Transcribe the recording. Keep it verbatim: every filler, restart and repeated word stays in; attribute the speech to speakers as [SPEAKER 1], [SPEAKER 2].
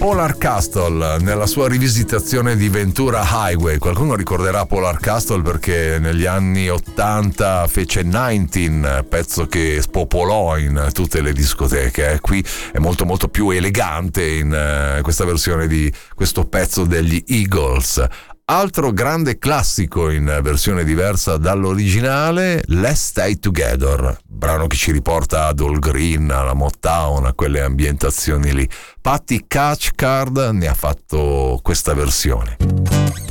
[SPEAKER 1] Polar Castle nella sua rivisitazione di Ventura Highway. Qualcuno ricorderà Polar Castle perché negli anni ottanta fece diciannove, pezzo che spopolò in tutte le discoteche. Eh. Qui è molto molto più elegante in uh, questa versione di questo pezzo degli Eagles. Altro grande classico in versione diversa dall'originale, Let's Stay Together, brano che ci riporta ad Al Green, alla Motown, a quelle ambientazioni lì. Patti Cathcart ne ha fatto questa versione.